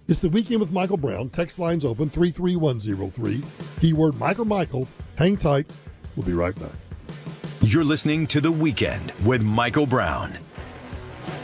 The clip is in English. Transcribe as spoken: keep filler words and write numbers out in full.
It's the Weekend with Michael Brown. Text lines open three three one zero three. Keyword Michael Michael. Hang tight. We'll be right back. You're listening to The Weekend with Michael Brown